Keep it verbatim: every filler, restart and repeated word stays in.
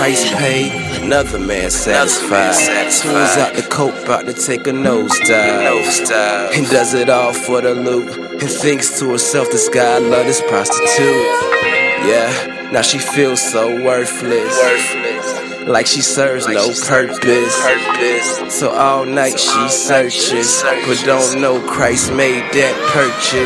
price paid, another man satisfied. Pulls out the coke, about to take a nosedive, and does it all for the loot, and thinks to herself, this guy I love this prostitute. Yeah, now she feels so worthless, like she serves no purpose. So all night she searches, but don't know Christ made that purchase.